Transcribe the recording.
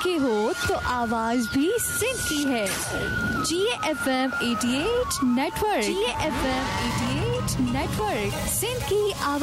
के हो तो आवाज भी सिंध की है। GFM 88 network, GFM 88 network, Sindh की आवाज।